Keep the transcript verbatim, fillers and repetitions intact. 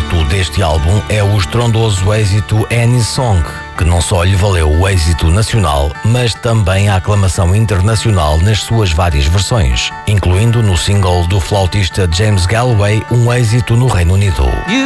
facto deste álbum é o estrondoso êxito Any Song, que não só lhe valeu o êxito nacional, mas também a aclamação internacional nas suas várias versões, incluindo no single do flautista James Galway um êxito no Reino Unido.